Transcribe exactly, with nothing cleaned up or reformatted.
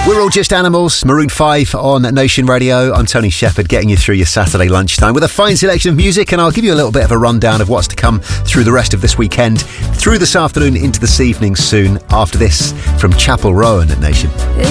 We're all just animals. Maroon five on Nation Radio. I'm Tony Shepherd, getting you through your Saturday lunchtime with a fine selection of music, and I'll give you a little bit of a rundown of what's to come through the rest of this weekend, through this afternoon into this evening soon, after this from Chapel Rowan at Nation.